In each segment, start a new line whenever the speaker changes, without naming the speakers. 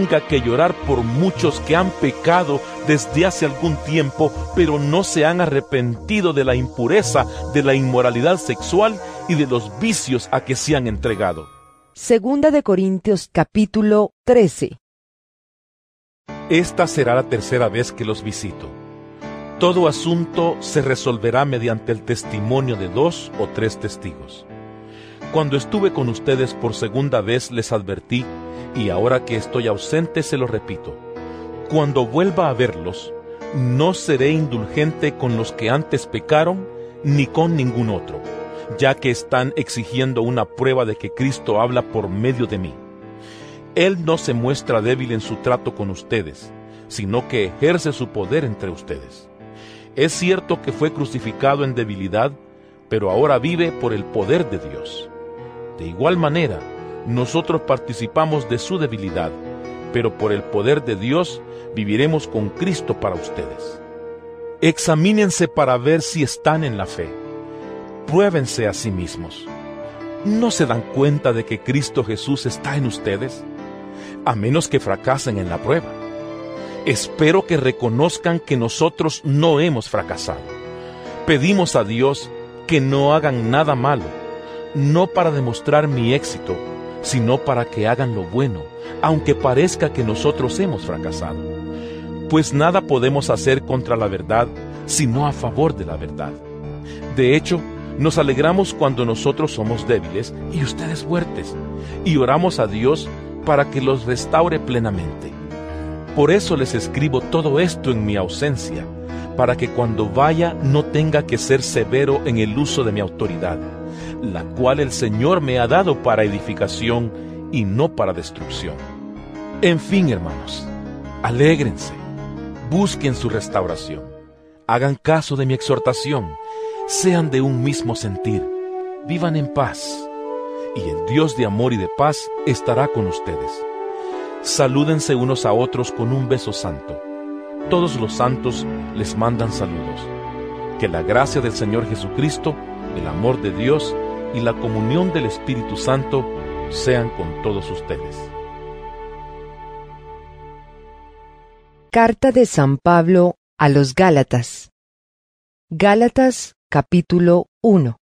tenga que llorar por muchos que han pecado desde hace algún tiempo, pero no se han arrepentido de la impureza, de la inmoralidad sexual y de los vicios a que se han entregado.
Segunda de Corintios capítulo 13.
Esta será la tercera vez que los visito. Todo asunto se resolverá mediante el testimonio de 2 o 3 testigos. Cuando estuve con ustedes por segunda vez les advertí, y ahora que estoy ausente se lo repito. Cuando vuelva a verlos, no seré indulgente con los que antes pecaron, ni con ningún otro, ya que están exigiendo una prueba de que Cristo habla por medio de mí. Él no se muestra débil en su trato con ustedes, sino que ejerce su poder entre ustedes. Es cierto que fue crucificado en debilidad, pero ahora vive por el poder de Dios. De igual manera, nosotros participamos de su debilidad, pero por el poder de Dios viviremos con Cristo para ustedes. Examínense para ver si están en la fe. Pruébense a sí mismos. ¿No se dan cuenta de que Cristo Jesús está en ustedes? A menos que fracasen en la prueba. Espero que reconozcan que nosotros no hemos fracasado. Pedimos a Dios que no hagan nada malo, no para demostrar mi éxito, sino para que hagan lo bueno, aunque parezca que nosotros hemos fracasado. Pues nada podemos hacer contra la verdad, sino a favor de la verdad. De hecho, nos alegramos cuando nosotros somos débiles y ustedes fuertes, y oramos a Dios para que los restaure plenamente. Por eso les escribo todo esto en mi ausencia, para que cuando vaya no tenga que ser severo en el uso de mi autoridad, la cual el Señor me ha dado para edificación y no para destrucción. En fin, hermanos, alégrense, busquen su restauración, hagan caso de mi exhortación, sean de un mismo sentir, vivan en paz, y el Dios de amor y de paz estará con ustedes. Salúdense unos a otros con un beso santo. Todos los santos les mandan saludos. Que la gracia del Señor Jesucristo, el amor de Dios y la comunión del Espíritu Santo sean con todos ustedes.
Carta de San Pablo a los Gálatas. Gálatas capítulo 1.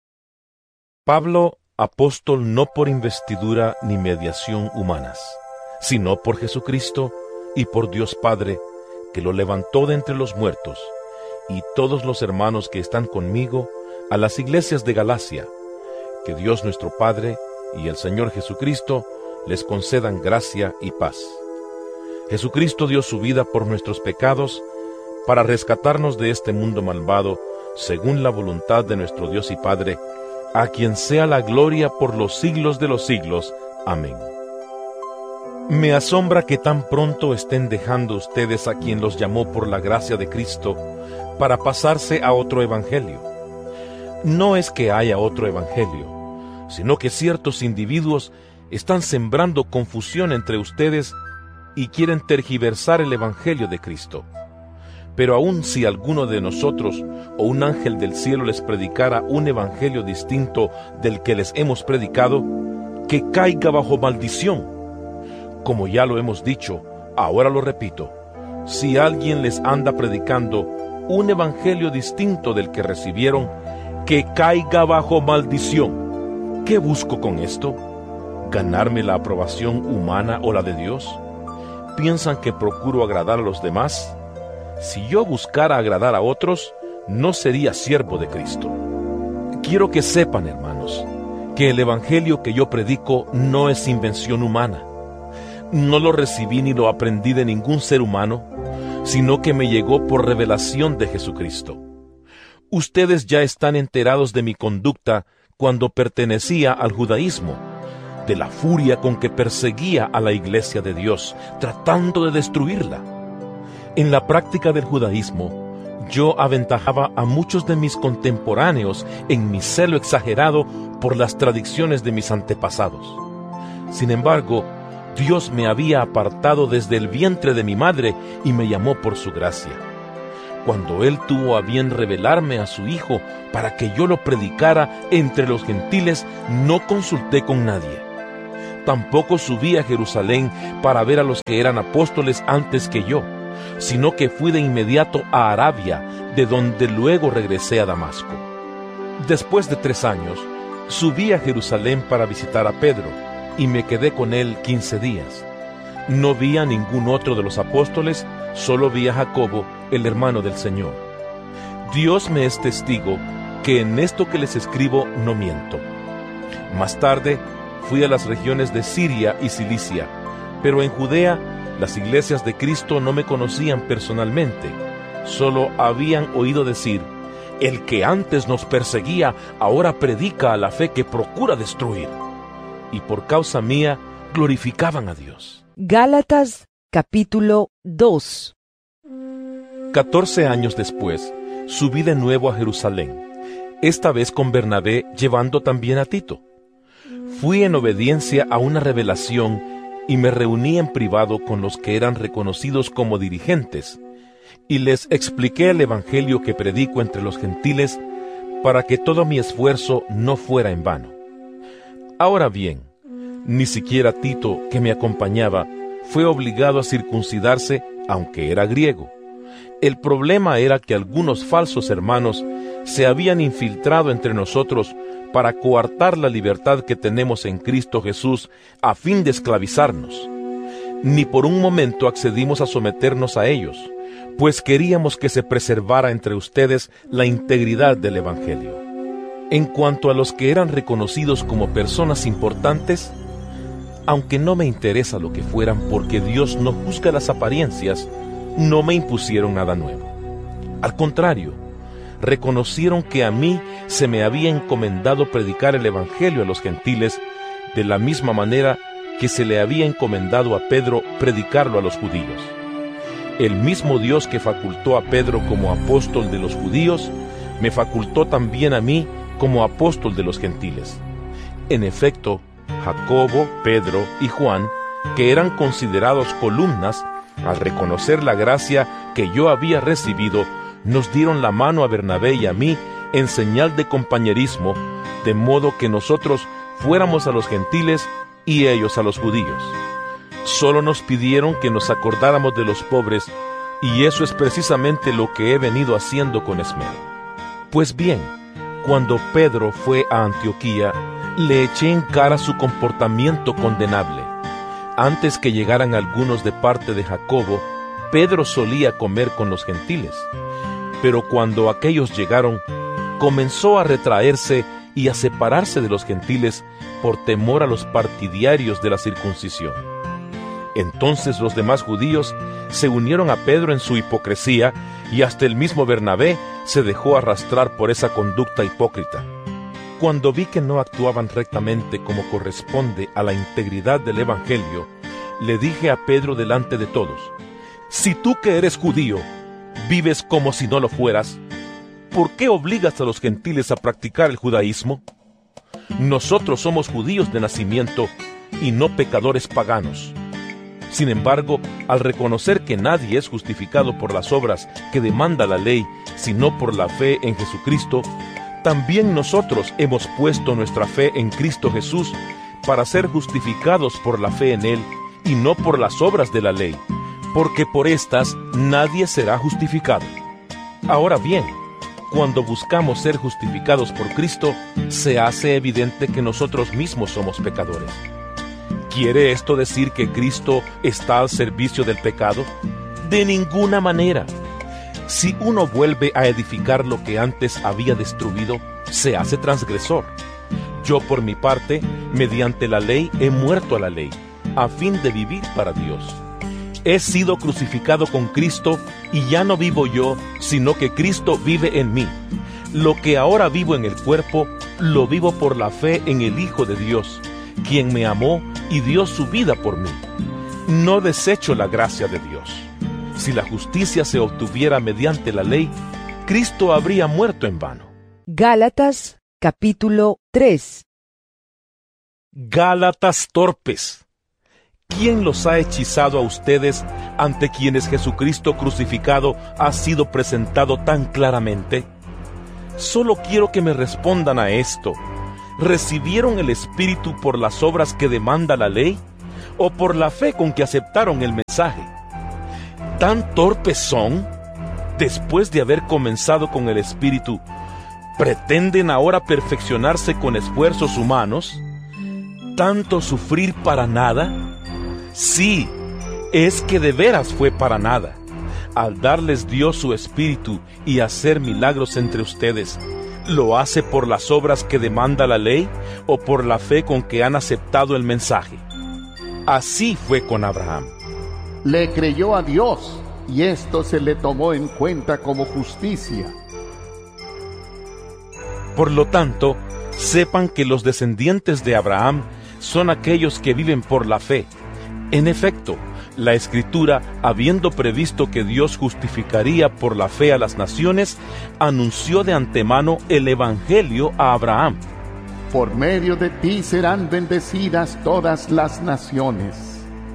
Pablo, apóstol no por investidura ni mediación humanas, sino por Jesucristo y por Dios Padre, que lo levantó de entre los muertos, y todos los hermanos que están conmigo, a las iglesias de Galacia. Que Dios nuestro Padre y el Señor Jesucristo les concedan gracia y paz. Jesucristo dio su vida por nuestros pecados, para rescatarnos de este mundo malvado, según la voluntad de nuestro Dios y Padre, a quien sea la gloria por los siglos de los siglos. Amén. Me asombra que tan pronto estén dejando ustedes a quien los llamó por la gracia de Cristo para pasarse a otro evangelio. No es que haya otro evangelio, sino que ciertos individuos están sembrando confusión entre ustedes y quieren tergiversar el evangelio de Cristo. Pero aun si alguno de nosotros o un ángel del cielo les predicara un evangelio distinto del que les hemos predicado, que caiga bajo maldición. Como ya lo hemos dicho, ahora lo repito, si alguien les anda predicando un evangelio distinto del que recibieron, que caiga bajo maldición. ¿Qué busco con esto? ¿Ganarme la aprobación humana o la de Dios? ¿Piensan que procuro agradar a los demás? Si yo buscara agradar a otros, no sería siervo de Cristo. Quiero que sepan, hermanos, que el evangelio que yo predico no es invención humana. No lo recibí ni lo aprendí de ningún ser humano, sino que me llegó por revelación de Jesucristo. Ustedes ya están enterados de mi conducta cuando pertenecía al judaísmo, de la furia con que perseguía a la iglesia de Dios, tratando de destruirla. En la práctica del judaísmo, yo aventajaba a muchos de mis contemporáneos en mi celo exagerado por las tradiciones de mis antepasados. Sin embargo, Dios me había apartado desde el vientre de mi madre y me llamó por su gracia. Cuando Él tuvo a bien revelarme a su Hijo para que yo lo predicara entre los gentiles, no consulté con nadie. tampoco subí a Jerusalén para ver a los que eran apóstoles antes que yo, sino que fui de inmediato a Arabia, de donde luego regresé a Damasco. Después de 3 años, subí a Jerusalén para visitar a Pedro, y me quedé con él 15 días. No vi a ningún otro de los apóstoles, solo vi a Jacobo, el hermano del Señor. Dios me es testigo que en esto que les escribo no miento. Más tarde, fui a las regiones de Siria y Cilicia, pero en Judea las iglesias de Cristo no me conocían personalmente, solo habían oído decir: el que antes nos perseguía, ahora predica a la fe que procura destruir. Y por causa mía, glorificaban a Dios.
Gálatas capítulo 2.
14 años después, subí de nuevo a Jerusalén, esta vez con Bernabé, llevando también a Tito. Fui en obediencia a una revelación y me reuní en privado con los que eran reconocidos como dirigentes, y les expliqué el evangelio que predico entre los gentiles, para que todo mi esfuerzo no fuera en vano. Ahora bien, ni siquiera Tito, que me acompañaba, fue obligado a circuncidarse, aunque era griego. El problema era que algunos falsos hermanos se habían infiltrado entre nosotros para coartar la libertad que tenemos en Cristo Jesús a fin de esclavizarnos. Ni por un momento accedimos a someternos a ellos, pues queríamos que se preservara entre ustedes la integridad del Evangelio. En cuanto a los que eran reconocidos como personas importantes, aunque no me interesa lo que fueran porque Dios no juzga las apariencias, no me impusieron nada nuevo. Al contrario, reconocieron que a mí se me había encomendado predicar el Evangelio a los gentiles de la misma manera que se le había encomendado a Pedro predicarlo a los judíos. El mismo Dios que facultó a Pedro como apóstol de los judíos, me facultó también a mí como apóstol de los gentiles. En efecto, Jacobo, Pedro y Juan, que eran considerados columnas, al reconocer la gracia que yo había recibido, nos dieron la mano a Bernabé y a mí en señal de compañerismo, de modo que nosotros fuéramos a los gentiles y ellos a los judíos. Solo nos pidieron que nos acordáramos de los pobres, y eso es precisamente lo que he venido haciendo con esmero. Pues bien, cuando Pedro fue a Antioquía, le eché en cara su comportamiento condenable. Antes que llegaran algunos de parte de Jacobo, Pedro solía comer con los gentiles. Pero cuando aquellos llegaron, comenzó a retraerse y a separarse de los gentiles por temor a los partidarios de la circuncisión. Entonces los demás judíos se unieron a Pedro en su hipocresía, y hasta el mismo Bernabé se dejó arrastrar por esa conducta hipócrita. Cuando vi que no actuaban rectamente como corresponde a la integridad del Evangelio, le dije a Pedro delante de todos: si tú que eres judío, vives como si no lo fueras, ¿por qué obligas a los gentiles a practicar el judaísmo? Nosotros somos judíos de nacimiento y no pecadores paganos. Sin embargo, al reconocer que nadie es justificado por las obras que demanda la ley, sino por la fe en Jesucristo, también nosotros hemos puesto nuestra fe en Cristo Jesús para ser justificados por la fe en Él y no por las obras de la ley, porque por estas nadie será justificado. Ahora bien, cuando buscamos ser justificados por Cristo, se hace evidente que nosotros mismos somos pecadores. ¿Quiere esto decir que Cristo está al servicio del pecado? De ninguna manera. Si uno vuelve a edificar lo que antes había destruido, se hace transgresor. Yo, por mi parte, mediante la ley he muerto a la ley, a fin de vivir para Dios. He sido crucificado con Cristo, y ya no vivo yo, sino que Cristo vive en mí. Lo que ahora vivo en el cuerpo, lo vivo por la fe en el Hijo de Dios, quien me amó y dio su vida por mí. No desecho la gracia de Dios. Si la justicia se obtuviera mediante la ley, Cristo habría muerto en vano.
Gálatas capítulo 3.
Gálatas torpes, ¿quién los ha hechizado a ustedes ante quienes Jesucristo crucificado ha sido presentado tan claramente? Solo quiero que me respondan a esto. ¿recibieron el Espíritu por las obras que demanda la ley o por la fe con que aceptaron el mensaje? ¿Tan torpes son? Después de haber comenzado con el Espíritu, ¿pretenden ahora perfeccionarse con esfuerzos humanos? ¿Tanto sufrir para nada? Sí, es que de veras fue para nada. Al darles Dios su Espíritu y hacer milagros entre ustedes, ¿lo hace por las obras que demanda la ley o por la fe con que han aceptado el mensaje? Así fue con Abraham.
Le creyó a Dios, y esto se le tomó en cuenta como justicia.
Por lo tanto, sepan que los descendientes de Abraham son aquellos que viven por la fe. En efecto, la Escritura, habiendo previsto que Dios justificaría por la fe a las naciones, anunció de antemano el Evangelio a Abraham.
Por medio de ti serán bendecidas todas las naciones.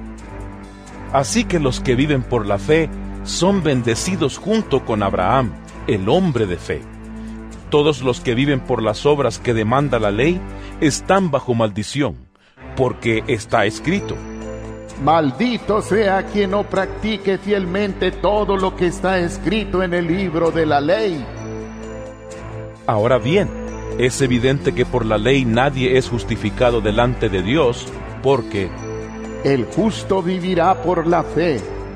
Así que los que viven por la fe son bendecidos junto con Abraham, el hombre de fe. Todos los que viven por las obras que demanda la ley están bajo maldición, porque está escrito:
Maldito sea quien no practique fielmente todo lo que está escrito en el libro de la ley.
Ahora bien, es evidente que por la ley nadie es justificado delante de Dios, porque
el justo vivirá por la fe.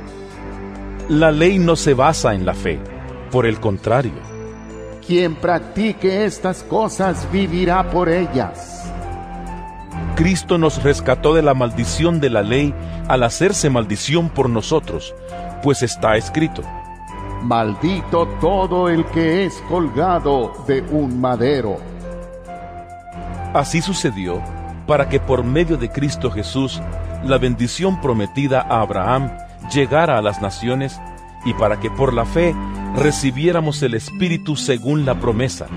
La ley no se basa en la fe, por el contrario.
Quien practique estas cosas vivirá por ellas.
Cristo nos rescató de la maldición de la ley al hacerse maldición por nosotros, pues está escrito:
Maldito todo el que es colgado de un madero.
Así sucedió para que por medio de Cristo Jesús la bendición prometida a Abraham llegara a las naciones, y para que por la fe recibiéramos el Espíritu según la promesa.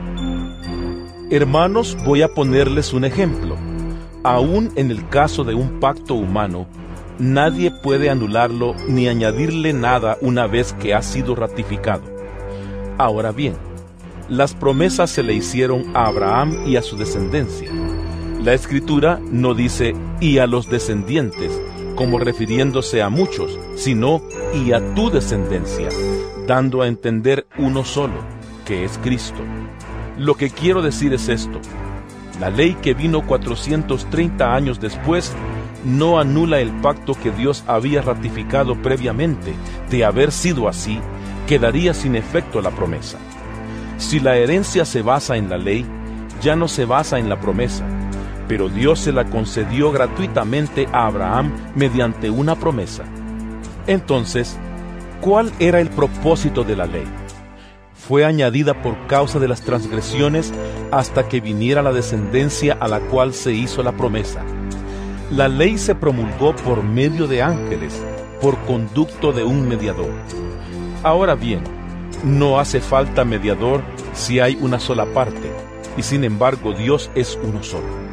Hermanos, voy a ponerles un ejemplo. Aún en el caso de un pacto humano, nadie puede anularlo ni añadirle nada una vez que ha sido ratificado. Ahora bien, las promesas se le hicieron a Abraham y a su descendencia. La Escritura no dice «y a los descendientes», como refiriéndose a muchos, sino «y a tu descendencia», dando a entender uno solo, que es Cristo. Lo que quiero decir es esto: la ley que vino 430 años después no anula el pacto que Dios había ratificado previamente. De haber sido así, quedaría sin efecto la promesa. Si la herencia se basa en la ley, ya no se basa en la promesa, pero Dios se la concedió gratuitamente a Abraham mediante una promesa. Entonces, ¿cuál era el propósito de la ley? Fue añadida por causa de las transgresiones hasta que viniera la descendencia a la cual se hizo la promesa. La ley se promulgó por medio de ángeles, por conducto de un mediador. Ahora bien, no hace falta mediador si hay una sola parte, y sin embargo Dios es uno solo.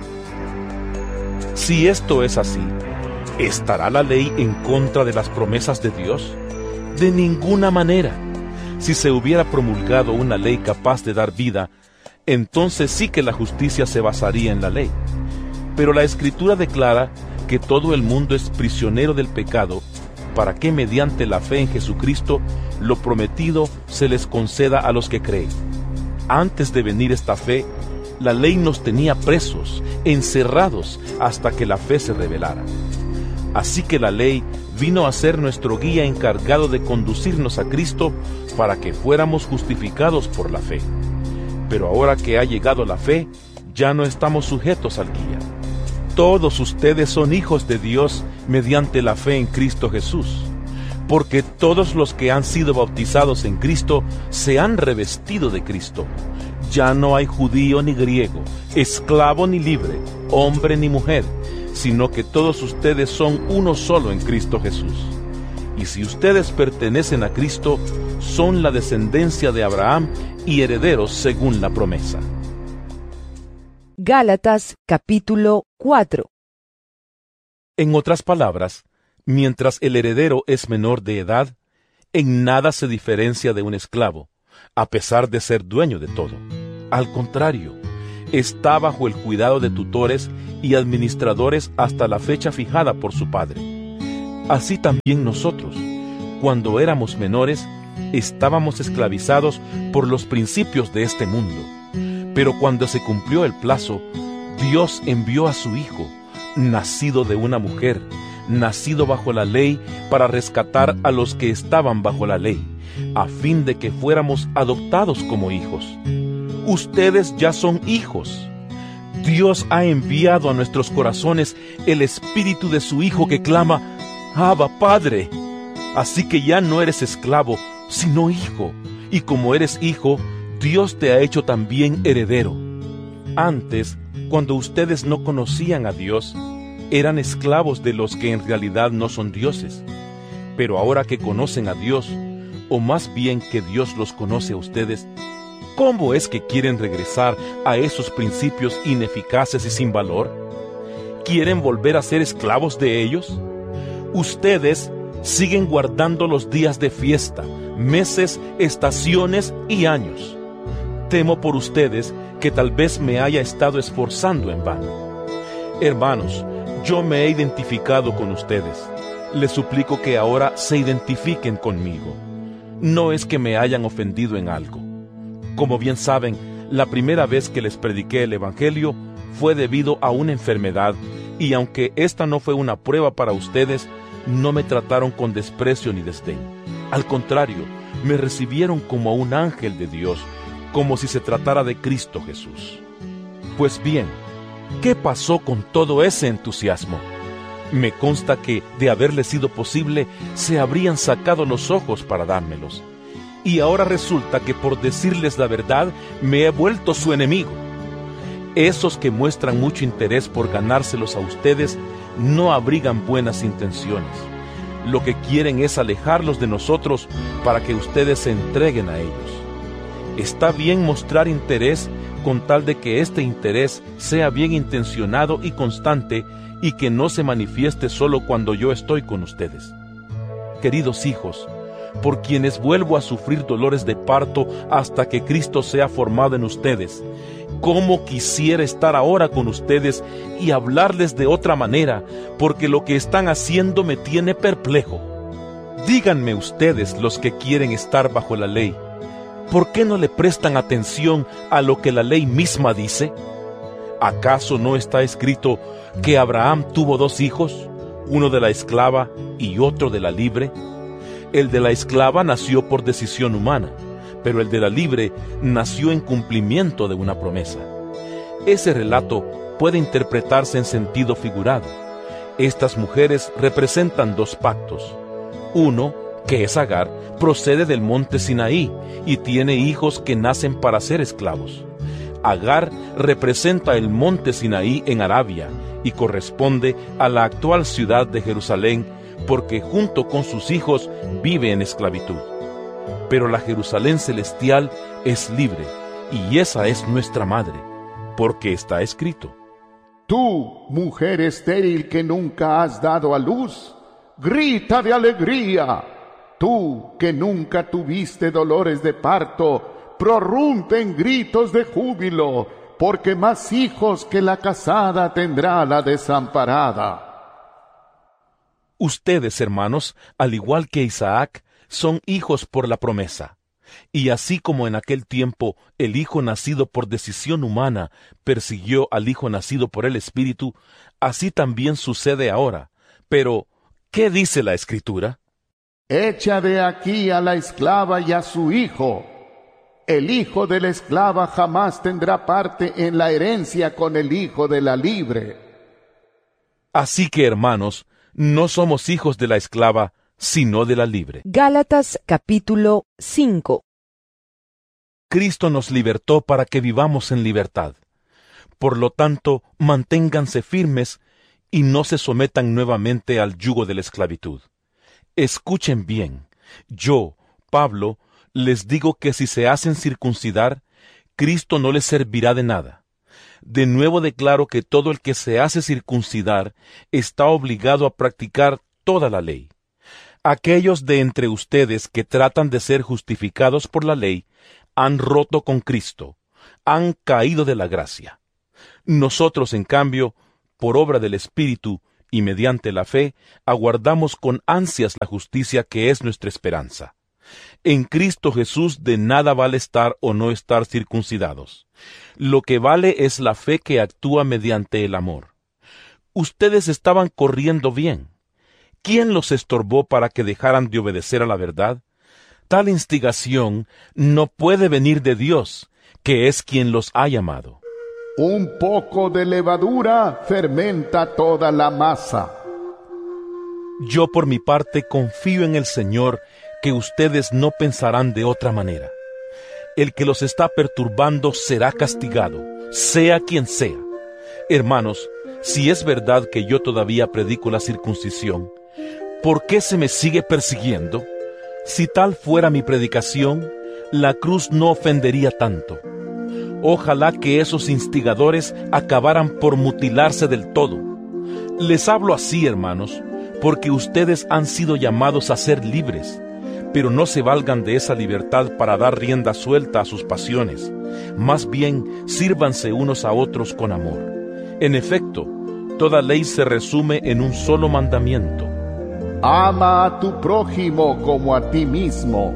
Si esto es así, ¿estará la ley en contra de las promesas de Dios? De ninguna manera. Si se hubiera promulgado una ley capaz de dar vida, entonces sí que la justicia se basaría en la ley. Pero la Escritura declara que todo el mundo es prisionero del pecado, para que mediante la fe en Jesucristo lo prometido se les conceda a los que creen. Antes de venir esta fe, la ley nos tenía presos, encerrados, hasta que la fe se revelara. Así que la ley vino a ser nuestro guía encargado de conducirnos a Cristo para que fuéramos justificados por la fe. Pero ahora que ha llegado la fe, ya no estamos sujetos al guía. Todos ustedes son hijos de Dios mediante la fe en Cristo Jesús, porque todos los que han sido bautizados en Cristo se han revestido de Cristo. Ya no hay judío ni griego, esclavo ni libre, hombre ni mujer, sino que todos ustedes son uno solo en Cristo Jesús. Y si ustedes pertenecen a Cristo, son la descendencia de Abraham y herederos según la promesa.
Gálatas capítulo 4.
En otras palabras, mientras el heredero es menor de edad, en nada se diferencia de un esclavo, a pesar de ser dueño de todo. Al contrario, está bajo el cuidado de tutores y administradores hasta la fecha fijada por su padre. Así también nosotros, cuando éramos menores, estábamos esclavizados por los principios de este mundo. Pero cuando se cumplió el plazo, Dios envió a su Hijo, nacido de una mujer, nacido bajo la ley, para rescatar a los que estaban bajo la ley, a fin de que fuéramos adoptados como hijos. Ustedes ya son hijos. Dios ha enviado a nuestros corazones el Espíritu de su Hijo que clama, Abba, Padre. Así que ya no eres esclavo, sino hijo. Y como eres hijo, Dios te ha hecho también heredero. Antes, cuando ustedes no conocían a Dios, eran esclavos de los que en realidad no son dioses. Pero ahora que conocen a Dios, o más bien que Dios los conoce a ustedes, ¿cómo es que quieren regresar a esos principios ineficaces y sin valor? ¿Quieren volver a ser esclavos de ellos? Ustedes siguen guardando los días de fiesta, meses, estaciones y años. Temo por ustedes que tal vez me haya estado esforzando en vano. Hermanos, yo me he identificado con ustedes. Les suplico que ahora se identifiquen conmigo. No es que me hayan ofendido en algo. Como bien saben, la primera vez que les prediqué el Evangelio fue debido a una enfermedad, y aunque esta no fue una prueba para ustedes, no me trataron con desprecio ni desdén. Al contrario, me recibieron como a un ángel de Dios, como si se tratara de Cristo Jesús. Pues bien, ¿qué pasó con todo ese entusiasmo? Me consta que, de haberle sido posible, se habrían sacado los ojos para dármelos. Y ahora resulta que por decirles la verdad, me he vuelto su enemigo. Esos que muestran mucho interés por ganárselos a ustedes no abrigan buenas intenciones. Lo que quieren es alejarlos de nosotros para que ustedes se entreguen a ellos. Está bien mostrar interés con tal de que este interés sea bien intencionado y constante y que no se manifieste solo cuando yo estoy con ustedes. Queridos hijos, por quienes vuelvo a sufrir dolores de parto hasta que Cristo sea formado en ustedes, cómo quisiera estar ahora con ustedes y hablarles de otra manera, porque lo que están haciendo me tiene perplejo. Díganme ustedes, los que quieren estar bajo la ley, ¿por qué no le prestan atención a lo que la ley misma dice? ¿Acaso no está escrito que Abraham tuvo 2 hijos, uno de la esclava y otro de la libre? El de la esclava nació por decisión humana, pero el de la libre nació en cumplimiento de una promesa. Ese relato puede interpretarse en sentido figurado. Estas mujeres representan 2 pactos. Uno, que es Agar, procede del monte Sinaí y tiene hijos que nacen para ser esclavos. Agar representa el monte Sinaí en Arabia y corresponde a la actual ciudad de Jerusalén, porque junto con sus hijos vive en esclavitud. Pero la Jerusalén celestial es libre, y esa es nuestra madre, porque está escrito:
Tú, mujer estéril que nunca has dado a luz, grita de alegría. Tú, que nunca tuviste dolores de parto, prorrumpe en gritos de júbilo, porque más hijos que la casada tendrá la desamparada.
Ustedes, hermanos, al igual que Isaac, son hijos por la promesa. Y así como en aquel tiempo el hijo nacido por decisión humana persiguió al hijo nacido por el Espíritu, así también sucede ahora. Pero, ¿qué dice la Escritura?
Echa de aquí a la esclava y a su hijo. El hijo de la esclava jamás tendrá parte en la herencia con el hijo de la libre.
Así que, hermanos, no somos hijos de la esclava, sino de la libre.
Gálatas capítulo 5.
Cristo nos libertó para que vivamos en libertad. Por lo tanto, manténganse firmes y no se sometan nuevamente al yugo de la esclavitud. Escuchen bien, yo, Pablo, les digo que si se hacen circuncidar, Cristo no les servirá de nada. De nuevo declaro que todo el que se hace circuncidar está obligado a practicar toda la ley. Aquellos de entre ustedes que tratan de ser justificados por la ley han roto con Cristo, han caído de la gracia. Nosotros, en cambio, por obra del Espíritu y mediante la fe, aguardamos con ansias la justicia que es nuestra esperanza. En Cristo Jesús de nada vale estar o no estar circuncidados. Lo que vale es la fe que actúa mediante el amor. Ustedes estaban corriendo bien. ¿Quién los estorbó para que dejaran de obedecer a la verdad? Tal instigación no puede venir de Dios, que es quien los ha llamado.
Un poco de levadura fermenta toda la masa.
Yo por mi parte confío en el Señor que ustedes no pensarán de otra manera. El que los está perturbando será castigado, sea quien sea. Hermanos, si es verdad que yo todavía predico la circuncisión, ¿por qué se me sigue persiguiendo? Si tal fuera mi predicación, la cruz no ofendería tanto. Ojalá que esos instigadores acabaran por mutilarse del todo. Les hablo así, hermanos, porque ustedes han sido llamados a ser libres, pero no se valgan de esa libertad para dar rienda suelta a sus pasiones. Más bien, sírvanse unos a otros con amor. En efecto, toda ley se resume en un solo mandamiento:
ama a tu prójimo como a ti mismo.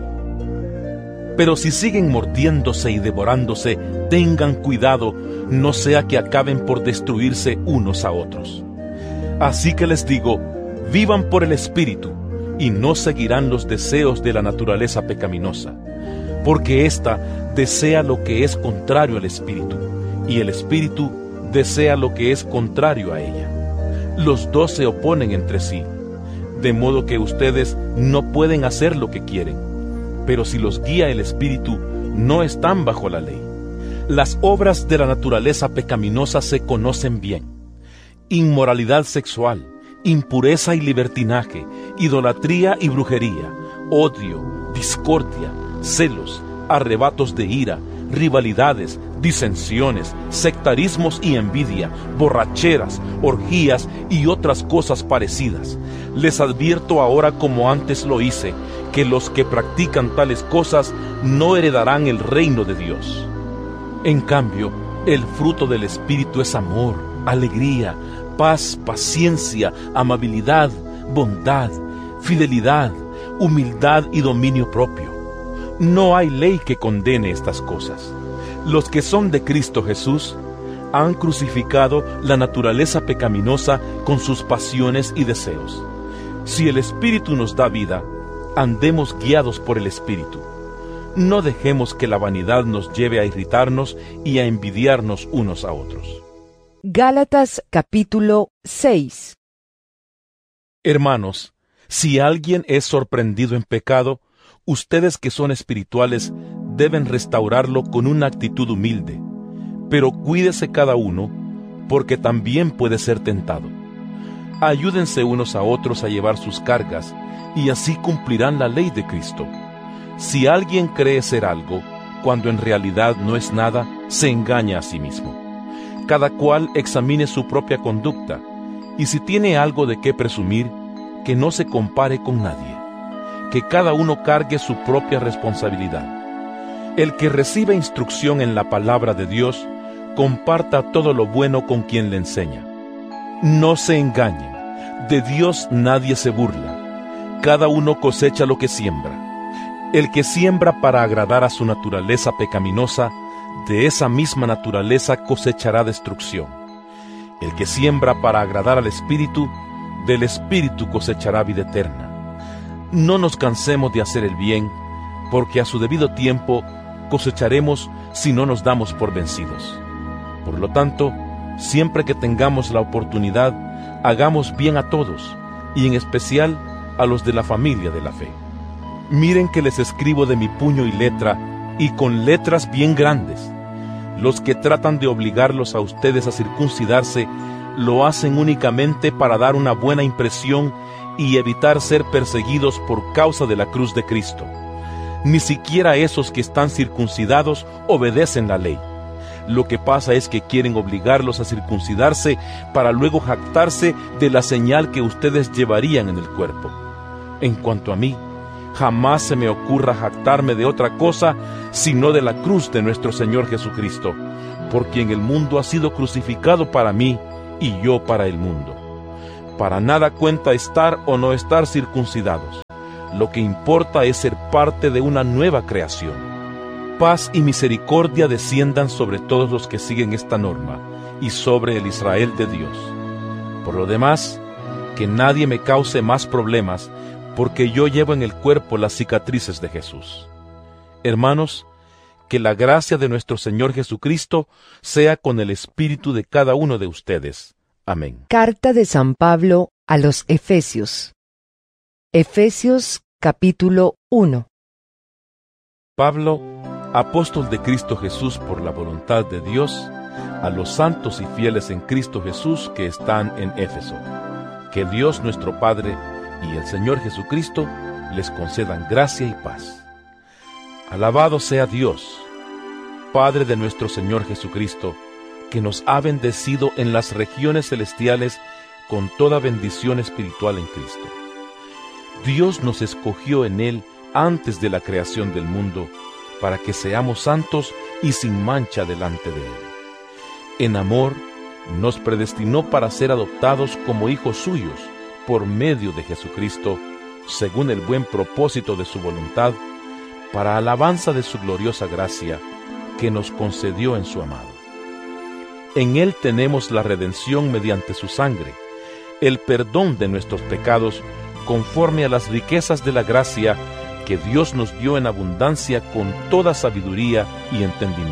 Pero si siguen mordiéndose y devorándose, tengan cuidado, no sea que acaben por destruirse unos a otros. Así que les digo, vivan por el Espíritu, y no seguirán los deseos de la naturaleza pecaminosa, porque ésta desea lo que es contrario al Espíritu, y el Espíritu desea lo que es contrario a ella. Los dos se oponen entre sí, de modo que ustedes no pueden hacer lo que quieren. Pero si los guía el Espíritu, no están bajo la ley. Las obras de la naturaleza pecaminosa se conocen bien: inmoralidad sexual, impureza y libertinaje, idolatría y brujería, odio, discordia, celos, arrebatos de ira, rivalidades, disensiones, sectarismos y envidia, borracheras, orgías y otras cosas parecidas. Les advierto ahora, como antes lo hice, que los que practican tales cosas no heredarán el reino de Dios. En cambio, el fruto del Espíritu es amor, alegría, paz, paciencia, amabilidad, bondad, fidelidad, humildad y dominio propio. No hay ley que condene estas cosas. Los que son de Cristo Jesús han crucificado la naturaleza pecaminosa con sus pasiones y deseos. Si el Espíritu nos da vida, andemos guiados por el Espíritu. No dejemos que la vanidad nos lleve a irritarnos y a envidiarnos unos a otros.
Gálatas capítulo 6.
Hermanos, si alguien es sorprendido en pecado, ustedes que son espirituales deben restaurarlo con una actitud humilde, pero cuídese cada uno, porque también puede ser tentado. Ayúdense unos a otros a llevar sus cargas, y así cumplirán la ley de Cristo. Si alguien cree ser algo, cuando en realidad no es nada, se engaña a sí mismo. Cada cual examine su propia conducta, y si tiene algo de qué presumir, que no se compare con nadie. Que cada uno cargue su propia responsabilidad. El que recibe instrucción en la palabra de Dios, comparta todo lo bueno con quien le enseña. No se engañen, de Dios nadie se burla. Cada uno cosecha lo que siembra. El que siembra para agradar a su naturaleza pecaminosa, de esa misma naturaleza cosechará destrucción. El que siembra para agradar al Espíritu, del Espíritu cosechará vida eterna. No nos cansemos de hacer el bien, porque a su debido tiempo cosecharemos si no nos damos por vencidos. Por lo tanto, siempre que tengamos la oportunidad, hagamos bien a todos, y en especial a los de la familia de la fe. Miren que les escribo de mi puño y letra, y con letras bien grandes. Los que tratan de obligarlos a ustedes a circuncidarse, lo hacen únicamente para dar una buena impresión y evitar ser perseguidos por causa de la cruz de Cristo. Ni siquiera esos que están circuncidados obedecen la ley. Lo que pasa es que quieren obligarlos a circuncidarse para luego jactarse de la señal que ustedes llevarían en el cuerpo. En cuanto a mí, jamás se me ocurra jactarme de otra cosa sino de la cruz de nuestro Señor Jesucristo, por quien el mundo ha sido crucificado para mí y yo para el mundo. Para nada cuenta estar o no estar circuncidados. Lo que importa es ser parte de una nueva creación. Paz y misericordia desciendan sobre todos los que siguen esta norma y sobre el Israel de Dios. Por lo demás, que nadie me cause más problemas, porque yo llevo en el cuerpo las cicatrices de Jesús. Hermanos, que la gracia de nuestro Señor Jesucristo sea con el espíritu de cada uno de ustedes. Amén.
Carta de San Pablo a los Efesios. Efesios capítulo 1.
Pablo, apóstol de Cristo Jesús por la voluntad de Dios, a los santos y fieles en Cristo Jesús que están en Éfeso. Que Dios nuestro Padre y el Señor Jesucristo les concedan gracia y paz. Alabado sea Dios, Padre de nuestro Señor Jesucristo, que nos ha bendecido en las regiones celestiales con toda bendición espiritual en Cristo. Dios nos escogió en Él antes de la creación del mundo, para que seamos santos y sin mancha delante de Él. En amor, nos predestinó para ser adoptados como hijos suyos por medio de Jesucristo, según el buen propósito de su voluntad, para alabanza de su gloriosa gracia, que nos concedió en su amado. En Él tenemos la redención mediante su sangre, el perdón de nuestros pecados, conforme a las riquezas de la gracia que Dios nos dio en abundancia con toda sabiduría y entendimiento.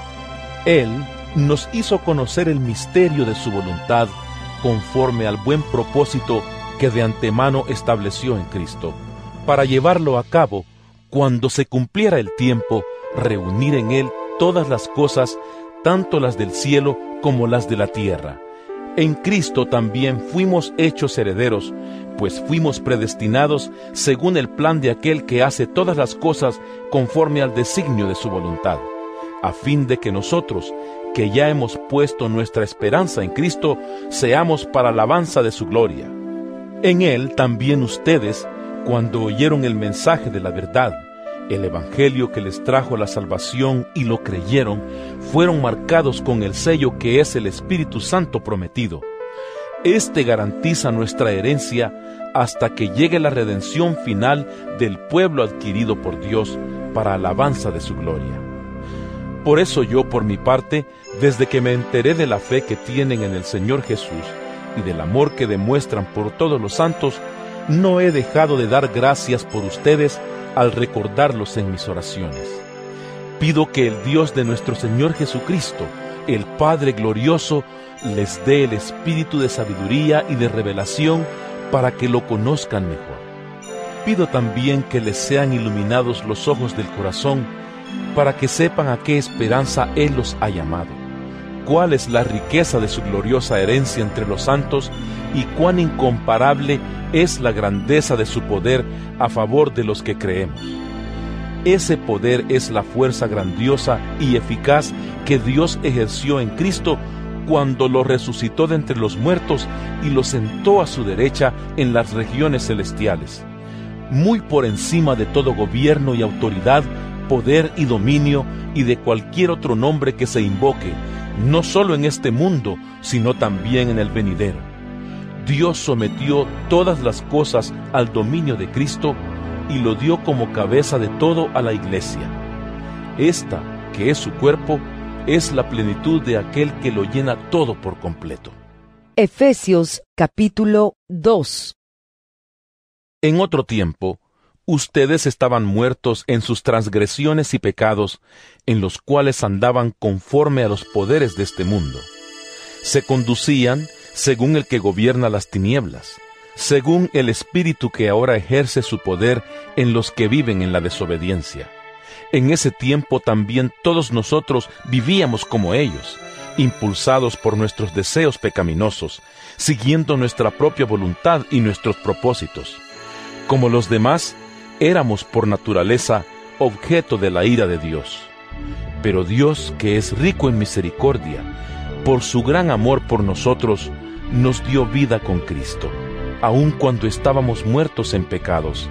Él nos hizo conocer el misterio de su voluntad, conforme al buen propósito que de antemano estableció en Cristo, para llevarlo a cabo cuando se cumpliera el tiempo, reunir en Él todas las cosas, tanto las del cielo como las de la tierra. En Cristo también fuimos hechos herederos, pues fuimos predestinados según el plan de aquel que hace todas las cosas conforme al designio de su voluntad, a fin de que nosotros, que ya hemos puesto nuestra esperanza en Cristo, seamos para alabanza de su gloria. En Él también ustedes, cuando oyeron el mensaje de la verdad, el evangelio que les trajo la salvación y lo creyeron, fueron marcados con el sello que es el Espíritu Santo prometido. Este garantiza nuestra herencia hasta que llegue la redención final del pueblo adquirido por Dios para alabanza de su gloria. Por eso yo, por mi parte, desde que me enteré de la fe que tienen en el Señor Jesús y del amor que demuestran por todos los santos, no he dejado de dar gracias por ustedes al recordarlos en mis oraciones. Pido que el Dios de nuestro Señor Jesucristo, el Padre glorioso, les dé el espíritu de sabiduría y de revelación para que lo conozcan mejor. Pido también que les sean iluminados los ojos del corazón, para que sepan a qué esperanza Él los ha llamado, cuál es la riqueza de su gloriosa herencia entre los santos y cuán incomparable es la grandeza de su poder a favor de los que creemos. Ese poder es la fuerza grandiosa y eficaz que Dios ejerció en Cristo cuando lo resucitó de entre los muertos y lo sentó a su derecha en las regiones celestiales, muy por encima de todo gobierno y autoridad, poder y dominio y de cualquier otro nombre que se invoque, no solo en este mundo, sino también en el venidero. Dios sometió todas las cosas al dominio de Cristo y lo dio como cabeza de todo a la Iglesia. Esta, que es su cuerpo, es la plenitud de aquel que lo llena todo por completo.
Efesios capítulo 2.
En otro tiempo, ustedes estaban muertos en sus transgresiones y pecados, en los cuales andaban conforme a los poderes de este mundo. Se conducían según el que gobierna las tinieblas, según el espíritu que ahora ejerce su poder en los que viven en la desobediencia. En ese tiempo también todos nosotros vivíamos como ellos, impulsados por nuestros deseos pecaminosos, siguiendo nuestra propia voluntad y nuestros propósitos. Como los demás, éramos por naturaleza objeto de la ira de Dios. Pero Dios, que es rico en misericordia, por su gran amor por nosotros, nos dio vida con Cristo, aun cuando estábamos muertos en pecados.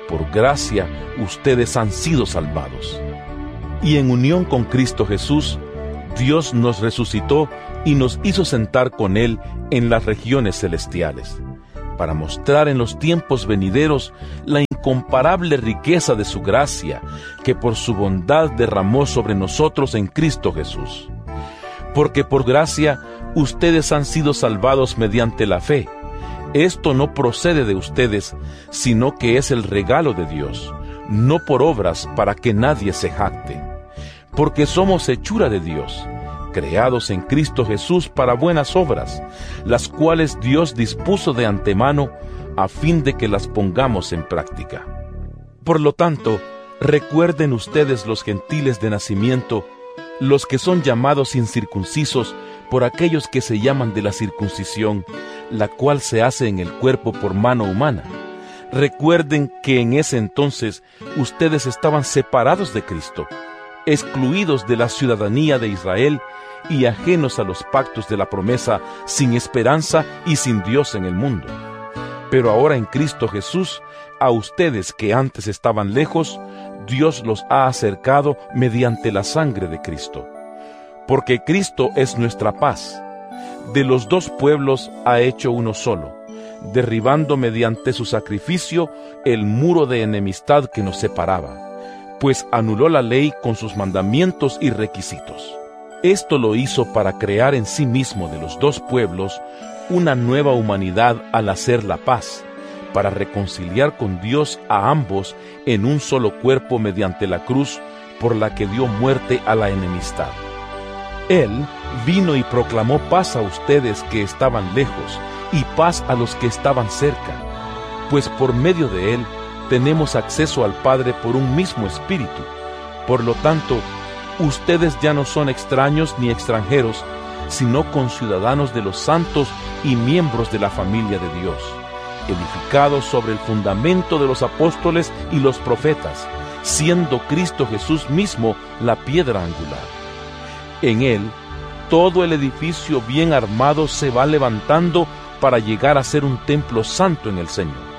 por gracia ustedes han sido salvados. Y en unión con Cristo Jesús, Dios nos resucitó y nos hizo sentar con Él en las regiones celestiales, para mostrar en los tiempos venideros la incomparable riqueza de su gracia, que por su bondad derramó sobre nosotros en Cristo Jesús. Porque por gracia ustedes han sido salvados mediante la fe. Esto no procede de ustedes, sino que es el regalo de Dios, no por obras para que nadie se jacte. Porque somos hechura de Dios, creados en Cristo Jesús para buenas obras, las cuales Dios dispuso de antemano a fin de que las pongamos en práctica. Por lo tanto, recuerden ustedes los gentiles de nacimiento, los que son llamados incircuncisos por aquellos que se llaman de la circuncisión, la cual se hace en el cuerpo por mano humana. Recuerden que en ese entonces ustedes estaban separados de Cristo, excluidos de la ciudadanía de Israel y ajenos a los pactos de la promesa, sin esperanza y sin Dios en el mundo. Pero ahora en Cristo Jesús, a ustedes que antes estaban lejos, Dios los ha acercado mediante la sangre de Cristo. Porque Cristo es nuestra paz. De los dos pueblos ha hecho uno solo, derribando mediante su sacrificio el muro de enemistad que nos separaba, pues anuló la ley con sus mandamientos y requisitos. Esto lo hizo para crear en sí mismo de los dos pueblos una nueva humanidad al hacer la paz, para reconciliar con Dios a ambos en un solo cuerpo mediante la cruz, por la que dio muerte a la enemistad. Él vino y proclamó paz a ustedes que estaban lejos, y paz a los que estaban cerca, pues por medio de Él tenemos acceso al Padre por un mismo Espíritu. Por lo tanto, ustedes ya no son extraños ni extranjeros, sino conciudadanos de los santos y miembros de la familia de Dios, edificados sobre el fundamento de los apóstoles y los profetas, siendo Cristo Jesús mismo la piedra angular. En Él, todo el edificio bien armado se va levantando para llegar a ser un templo santo en el Señor.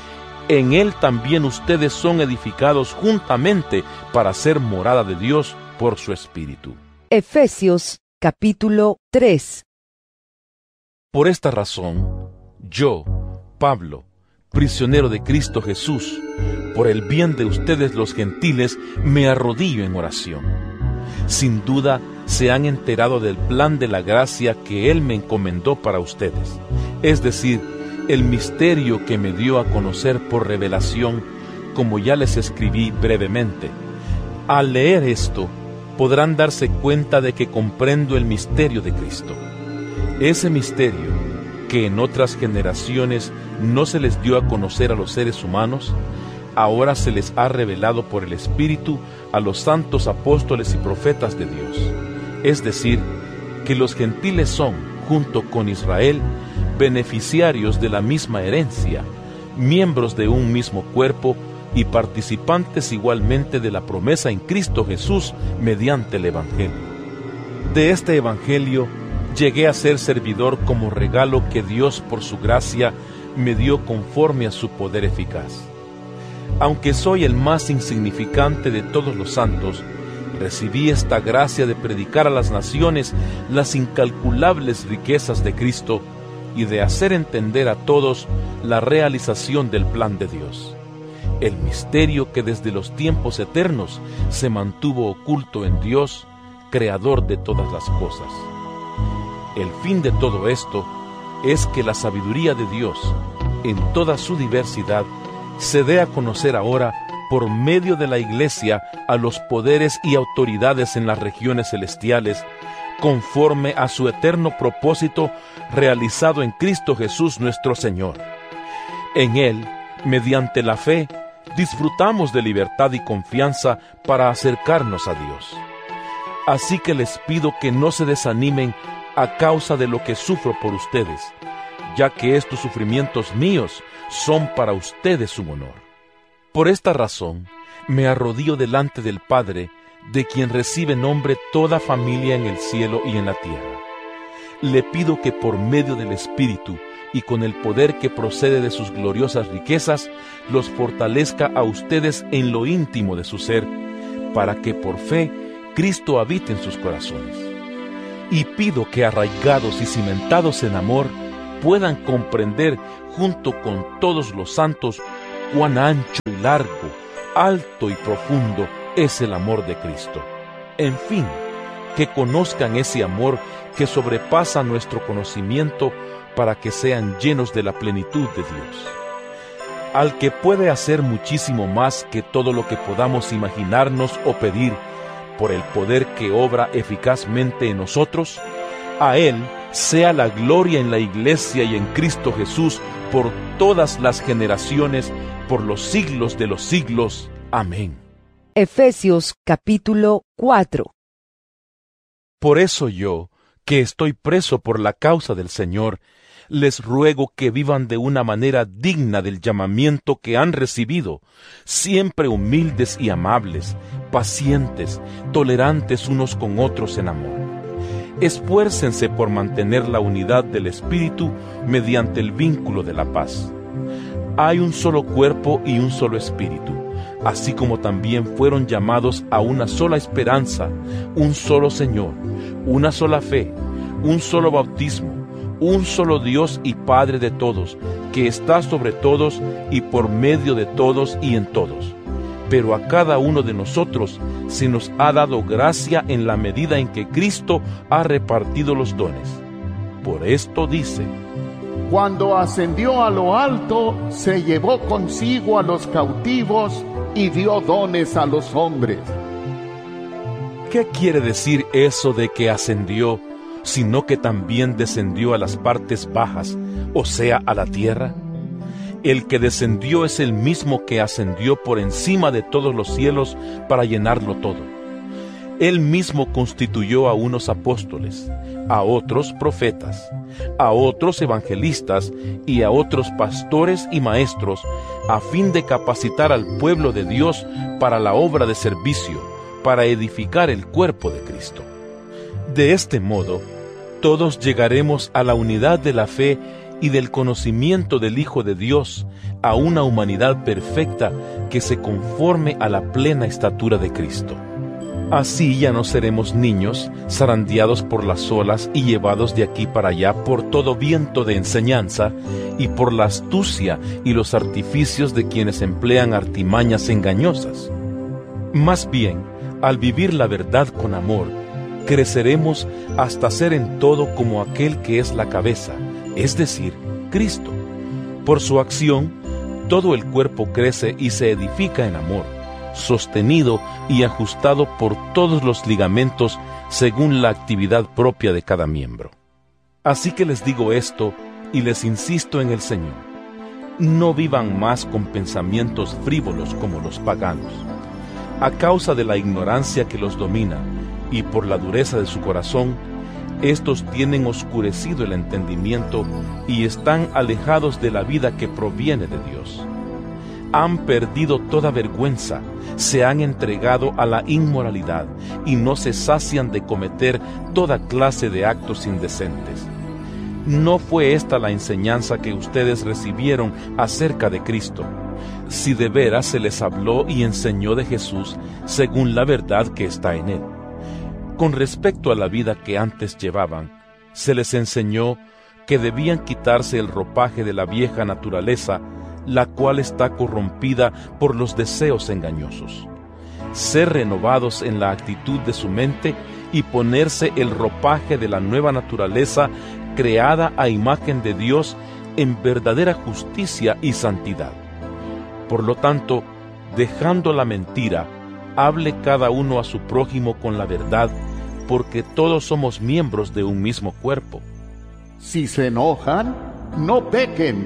En Él también ustedes son edificados juntamente para ser morada de Dios por su Espíritu.
Efesios capítulo 3.
Por esta razón, yo, Pablo, prisionero de Cristo Jesús, por el bien de ustedes los gentiles, me arrodillo en oración. Sin duda, se han enterado del plan de la gracia que Él me encomendó para ustedes, es decir, el misterio que me dio a conocer por revelación, como ya les escribí brevemente. Al leer esto, podrán darse cuenta de que comprendo el misterio de Cristo. Ese misterio, que en otras generaciones no se les dio a conocer a los seres humanos, ahora se les ha revelado por el Espíritu a los santos apóstoles y profetas de Dios. Es decir, que los gentiles son, junto con Israel, beneficiarios de la misma herencia, miembros de un mismo cuerpo y participantes igualmente de la promesa en Cristo Jesús mediante el Evangelio. De este Evangelio llegué a ser servidor como regalo que Dios por su gracia me dio conforme a su poder eficaz. Aunque soy el más insignificante de todos los santos, recibí esta gracia de predicar a las naciones las incalculables riquezas de Cristo y de hacer entender a todos la realización del plan de Dios, el misterio que desde los tiempos eternos se mantuvo oculto en Dios, creador de todas las cosas. El fin de todo esto es que la sabiduría de Dios, en toda su diversidad, se dé a conocer ahora por medio de la Iglesia a los poderes y autoridades en las regiones celestiales, conforme a su eterno propósito realizado en Cristo Jesús nuestro Señor. En Él, mediante la fe, disfrutamos de libertad y confianza para acercarnos a Dios. Así que les pido que no se desanimen a causa de lo que sufro por ustedes, ya que estos sufrimientos míos son para ustedes un honor. Por esta razón, me arrodillo delante del Padre, de quien recibe nombre toda familia en el cielo y en la tierra. Le pido que por medio del Espíritu y con el poder que procede de sus gloriosas riquezas, los fortalezca a ustedes en lo íntimo de su ser, para que por fe Cristo habite en sus corazones. Y pido que arraigados y cimentados en amor, puedan comprender junto con todos los santos cuán ancho y largo, alto y profundo es el amor de Cristo. En fin, que conozcan ese amor que sobrepasa nuestro conocimiento, para que sean llenos de la plenitud de Dios. Al que puede hacer muchísimo más que todo lo que podamos imaginarnos o pedir, por el poder que obra eficazmente en nosotros, a Él sea la gloria en la Iglesia y en Cristo Jesús por todas las generaciones, por los siglos de los siglos. Amén.
Efesios capítulo 4.
Por eso yo, que estoy preso por la causa del Señor, les ruego que vivan de una manera digna del llamamiento que han recibido, siempre humildes y amables, pacientes, tolerantes unos con otros en amor. Esfuércense por mantener la unidad del Espíritu mediante el vínculo de la paz. Hay un solo cuerpo y un solo Espíritu, así como también fueron llamados a una sola esperanza, un solo Señor, una sola fe, un solo bautismo, un solo Dios y Padre de todos, que está sobre todos y por medio de todos y en todos. Pero a cada uno de nosotros se nos ha dado gracia en la medida en que Cristo ha repartido los dones. Por esto dice:
Cuando ascendió a lo alto, se llevó consigo a los cautivos y dio dones a los hombres.
¿Qué quiere decir eso de que ascendió, sino que también descendió a las partes bajas, o sea, a la tierra? El que descendió es el mismo que ascendió por encima de todos los cielos para llenarlo todo. Él mismo constituyó a unos apóstoles, a otros profetas, a otros evangelistas y a otros pastores y maestros, a fin de capacitar al pueblo de Dios para la obra de servicio, para edificar el cuerpo de Cristo. De este modo, todos llegaremos a la unidad de la fe y del conocimiento del Hijo de Dios, a una humanidad perfecta que se conforme a la plena estatura de Cristo. Así ya no seremos niños, zarandeados por las olas y llevados de aquí para allá por todo viento de enseñanza y por la astucia y los artificios de quienes emplean artimañas engañosas. Más bien, al vivir la verdad con amor, creceremos hasta ser en todo como aquel que es la cabeza, es decir, Cristo. Por su acción, todo el cuerpo crece y se edifica en amor, sostenido y ajustado por todos los ligamentos según la actividad propia de cada miembro. Así que les digo esto y les insisto en el Señor: no vivan más con pensamientos frívolos como los paganos. A causa de la ignorancia que los domina y por la dureza de su corazón, estos tienen oscurecido el entendimiento y están alejados de la vida que proviene de Dios. Han perdido toda vergüenza, se han entregado a la inmoralidad y no se sacian de cometer toda clase de actos indecentes. ¿No fue esta la enseñanza que ustedes recibieron acerca de Cristo, si de veras se les habló y enseñó de Jesús según la verdad que está en Él? Con respecto a la vida que antes llevaban, se les enseñó que debían quitarse el ropaje de la vieja naturaleza, la cual está corrompida por los deseos engañosos, ser renovados en la actitud de su mente y ponerse el ropaje de la nueva naturaleza creada a imagen de Dios en verdadera justicia y santidad. Por lo tanto, dejando la mentira, hable cada uno a su prójimo con la verdad, porque todos somos miembros de un mismo cuerpo.
Si se enojan, no pequen.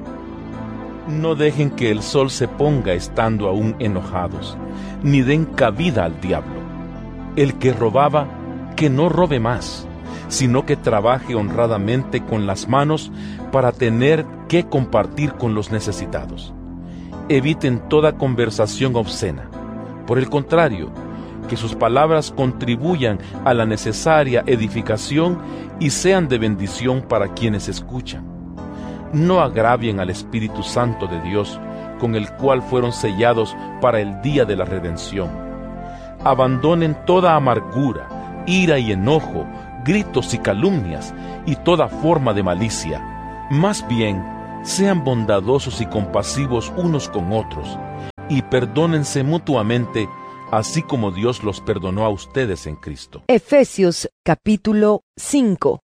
No dejen que el sol se ponga estando aún enojados, ni den cabida al diablo. El que robaba, que no robe más, sino que trabaje honradamente con las manos para tener que compartir con los necesitados. Eviten toda conversación obscena. Por el contrario, que sus palabras contribuyan a la necesaria edificación y sean de bendición para quienes escuchan. no agravien al Espíritu Santo de Dios, con el cual fueron sellados para el día de la redención. Abandonen toda amargura, ira y enojo, gritos y calumnias, y toda forma de malicia. Más bien, sean bondadosos y compasivos unos con otros, y perdónense mutuamente, así como Dios los perdonó a ustedes en Cristo.
Efesios capítulo 5.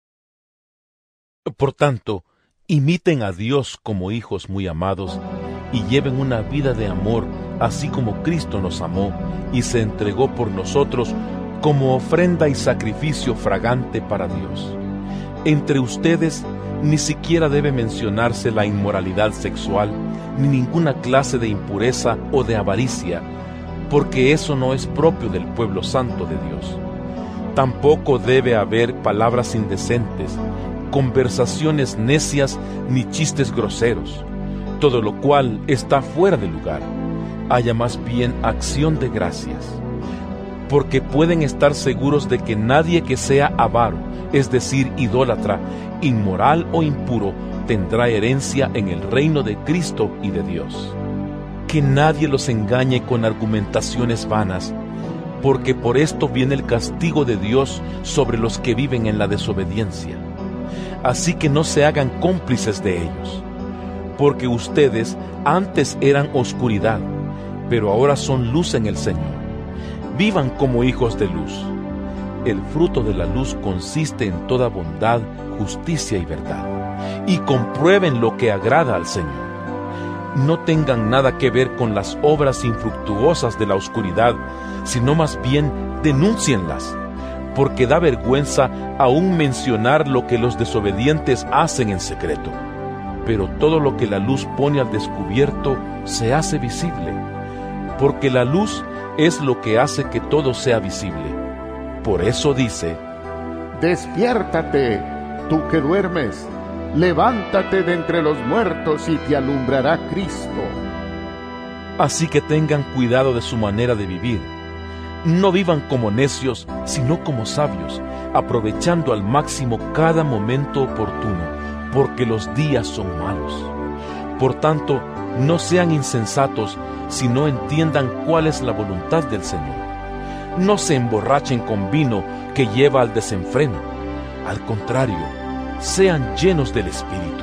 Por tanto, imiten a Dios como hijos muy amados, y lleven una vida de amor, así como Cristo nos amó, y se entregó por nosotros como ofrenda y sacrificio fragante para Dios. Entre ustedes ni siquiera debe mencionarse la inmoralidad sexual, ni ninguna clase de impureza o de avaricia, porque eso no es propio del pueblo santo de Dios. Tampoco debe haber palabras indecentes, conversaciones necias ni chistes groseros, todo lo cual está fuera de lugar. Haya más bien acción de gracias, porque pueden estar seguros de que nadie que sea avaro, es decir, idólatra, inmoral o impuro, tendrá herencia en el reino de Cristo y de Dios. Que nadie los engañe con argumentaciones vanas, porque por esto viene el castigo de Dios sobre los que viven en la desobediencia. Así que no se hagan cómplices de ellos, porque ustedes antes eran oscuridad, pero ahora son luz en el Señor. Vivan como hijos de luz. El fruto de la luz consiste en toda bondad, justicia y verdad. Y comprueben lo que agrada al Señor. No tengan nada que ver con las obras infructuosas de la oscuridad, sino más bien denúncienlas, porque da vergüenza aún mencionar lo que los desobedientes hacen en secreto. Pero todo lo que la luz pone al descubierto se hace visible, porque la luz es lo que hace que todo sea visible. Por eso dice:
Despiértate, tú que duermes, levántate de entre los muertos y te alumbrará Cristo.
Así que tengan cuidado de su manera de vivir. No vivan como necios, sino como sabios, aprovechando al máximo cada momento oportuno, porque los días son malos. Por tanto, no sean insensatos, sino entiendan cuál es la voluntad del Señor. No se emborrachen con vino que lleva al desenfreno. Al contrario, sean llenos del Espíritu.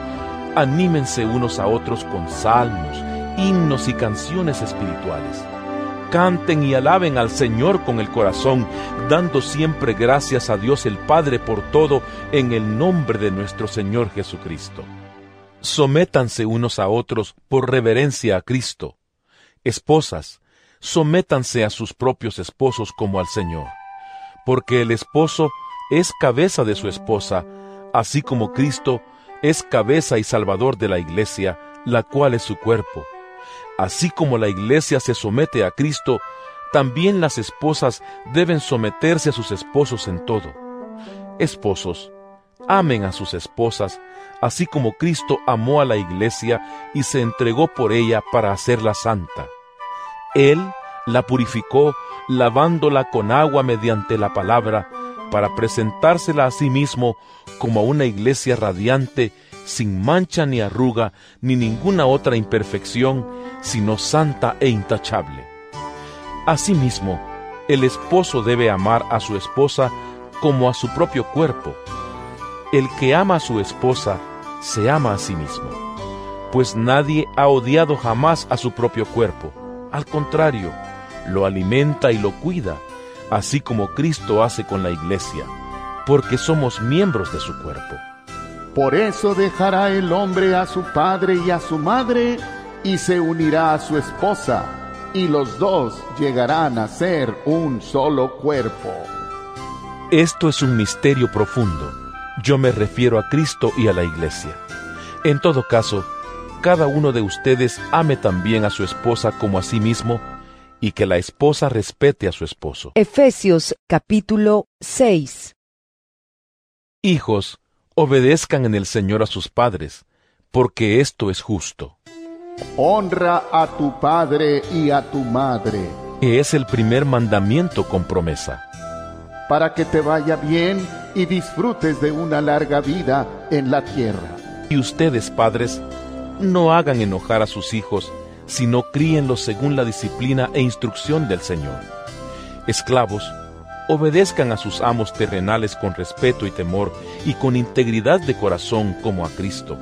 Anímense unos a otros con salmos, himnos y canciones espirituales. Canten y alaben al Señor con el corazón, dando siempre gracias a Dios el Padre por todo, en el nombre de nuestro Señor Jesucristo. Sométanse unos a otros por reverencia a Cristo. Esposas, sométanse a sus propios esposos como al Señor, porque el esposo es cabeza de su esposa, así como Cristo es cabeza y salvador de la iglesia, la cual es su cuerpo. Así como la iglesia se somete a Cristo, también las esposas deben someterse a sus esposos en todo. Esposos, amen a sus esposas, así como Cristo amó a la iglesia y se entregó por ella para hacerla santa. Él la purificó, lavándola con agua mediante la palabra, para presentársela a sí mismo como a una iglesia radiante, sin mancha ni arruga, ni ninguna otra imperfección, sino santa e intachable. Asimismo, el esposo debe amar a su esposa como a su propio cuerpo. El que ama a su esposa, se ama a sí mismo, pues nadie ha odiado jamás a su propio cuerpo. Al contrario, lo alimenta y lo cuida, así como Cristo hace con la iglesia, porque somos miembros de su cuerpo.
Por eso dejará el hombre a su padre y a su madre, y se unirá a su esposa, y los dos llegarán a ser un solo cuerpo.
Esto es un misterio profundo. Yo me refiero a Cristo y a la iglesia. En todo caso, cada uno de ustedes ame también a su esposa como a sí mismo, y que la esposa respete a su esposo.
Efesios capítulo 6.
Hijos, obedezcan en el Señor a sus padres, porque esto es justo.
Honra a tu padre y a tu madre,
Que es el primer mandamiento con promesa,
para que te vaya bien y disfrutes de una larga vida en la tierra.
Y ustedes, padres, no hagan enojar a sus hijos, sino críenlos según la disciplina e instrucción del Señor. Esclavos, obedezcan a sus amos terrenales con respeto y temor y con integridad de corazón como a Cristo.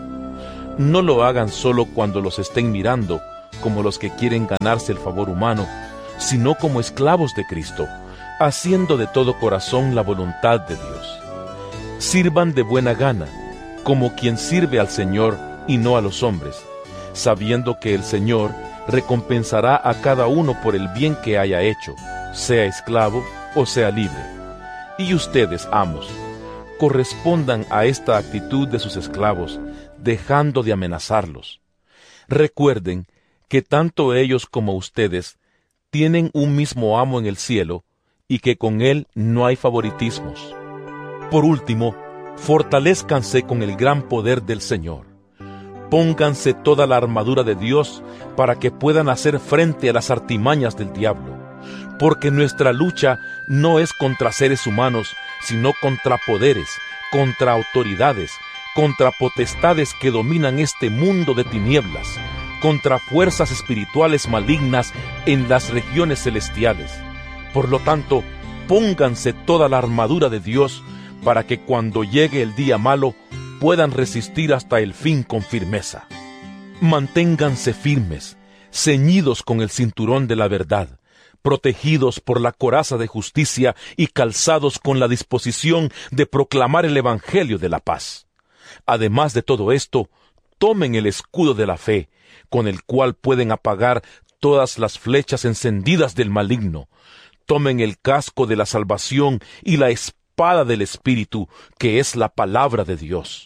No lo hagan solo cuando los estén mirando, como los que quieren ganarse el favor humano, sino como esclavos de Cristo, haciendo de todo corazón la voluntad de Dios. Sirvan de buena gana, como quien sirve al Señor y no a los hombres, sabiendo que el Señor recompensará a cada uno por el bien que haya hecho, sea esclavo o sea libre. Y ustedes, amos, correspondan a esta actitud de sus esclavos, dejando de amenazarlos. Recuerden que tanto ellos como ustedes tienen un mismo amo en el cielo y que con él no hay favoritismos. Por último, fortalézcanse con el gran poder del Señor. Pónganse toda la armadura de Dios para que puedan hacer frente a las artimañas del diablo, porque nuestra lucha no es contra seres humanos, sino contra poderes, contra autoridades, contra potestades que dominan este mundo de tinieblas, contra fuerzas espirituales malignas en las regiones celestiales. Por lo tanto, pónganse toda la armadura de Dios para que cuando llegue el día malo puedan resistir hasta el fin con firmeza. Manténganse firmes, ceñidos con el cinturón de la verdad, protegidos por la coraza de justicia y calzados con la disposición de proclamar el Evangelio de la paz. Además de todo esto, tomen el escudo de la fe, con el cual pueden apagar todas las flechas encendidas del maligno. Tomen el casco de la salvación y la espada del Espíritu, que es la palabra de Dios.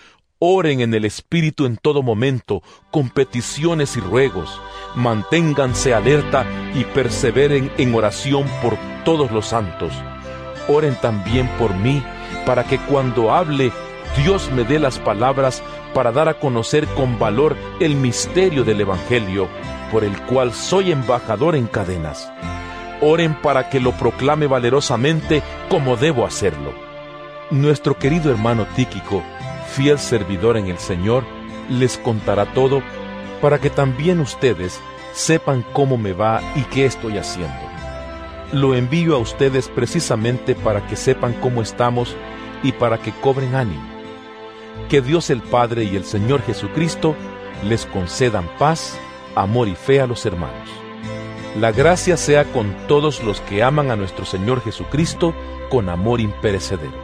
Oren en el Espíritu en todo momento, con peticiones y ruegos. Manténganse alerta y perseveren en oración por todos los santos. Oren también por mí, para que cuando hable, Dios me dé las palabras para dar a conocer con valor el misterio del Evangelio, por el cual soy embajador en cadenas. Oren para que lo proclame valerosamente como debo hacerlo. Nuestro querido hermano Tíquico, fiel servidor en el Señor, les contará todo para que también ustedes sepan cómo me va y qué estoy haciendo. Lo envío a ustedes precisamente para que sepan cómo estamos y para que cobren ánimo. Que Dios el Padre y el Señor Jesucristo les concedan paz, amor y fe a los hermanos. La gracia sea con todos los que aman a nuestro Señor Jesucristo con amor imperecedero.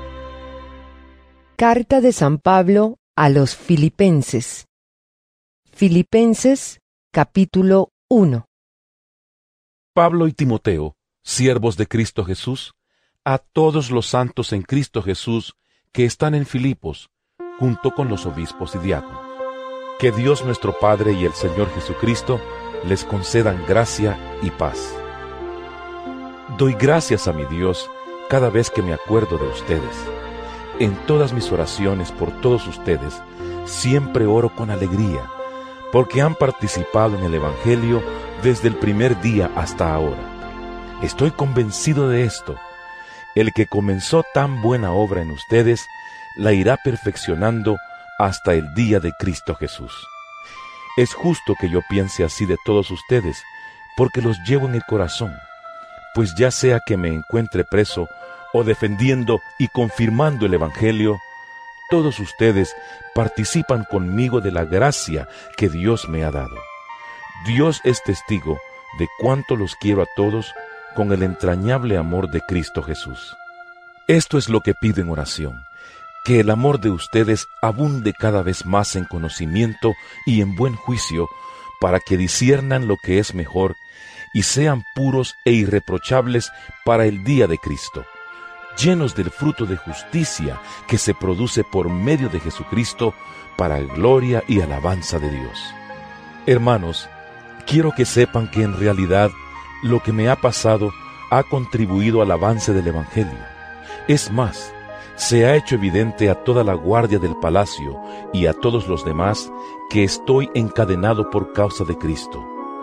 Carta de San Pablo a los Filipenses. Filipenses, capítulo 1.
Pablo y Timoteo, siervos de Cristo Jesús, a todos los santos en Cristo Jesús que están en Filipos, junto con los obispos y diáconos. Que Dios nuestro Padre y el Señor Jesucristo les concedan gracia y paz. Doy gracias a mi Dios cada vez que me acuerdo de ustedes. En todas mis oraciones por todos ustedes, siempre oro con alegría, porque han participado en el Evangelio desde el primer día hasta ahora. Estoy convencido de esto. El que comenzó tan buena obra en ustedes, la irá perfeccionando hasta el día de Cristo Jesús. Es justo que yo piense así de todos ustedes, porque los llevo en el corazón, pues ya sea que me encuentre preso o defendiendo y confirmando el Evangelio, todos ustedes participan conmigo de la gracia que Dios me ha dado. Dios es testigo de cuánto los quiero a todos con el entrañable amor de Cristo Jesús. Esto es lo que pido en oración, que el amor de ustedes abunde cada vez más en conocimiento y en buen juicio, para que disciernan lo que es mejor y sean puros e irreprochables para el día de Cristo, llenos del fruto de justicia que se produce por medio de Jesucristo para gloria y alabanza de Dios. Hermanos, quiero que sepan que en realidad lo que me ha pasado ha contribuido al avance del Evangelio. Es más, se ha hecho evidente a toda la guardia del palacio y a todos los demás que estoy encadenado por causa de Cristo.